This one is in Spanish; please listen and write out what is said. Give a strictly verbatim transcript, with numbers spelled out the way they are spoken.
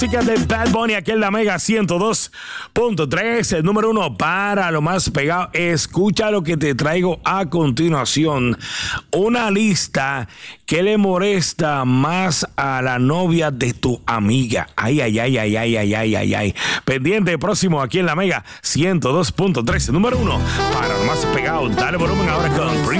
Música de Bad Bunny aquí en la Mega ciento dos punto tres, el número uno para lo más pegado. Escucha lo que te traigo a continuación. Una lista que le molesta más a la novia de tu amiga. Ay, ay, ay, ay, ay, ay, ay, ay, ay. Pendiente próximo aquí en la Mega ciento dos punto tres, el número uno para lo más pegado. Dale volumen ahora con